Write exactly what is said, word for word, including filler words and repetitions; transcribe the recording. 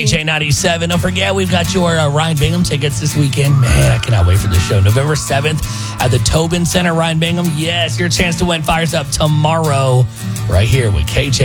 K J ninety-seven. Don't forget, we've got your uh, Ryan Bingham tickets this weekend. Man, I cannot wait for the show. November seventh at the Tobin Center. Ryan Bingham, yes, your chance to win fires up tomorrow right here with K J.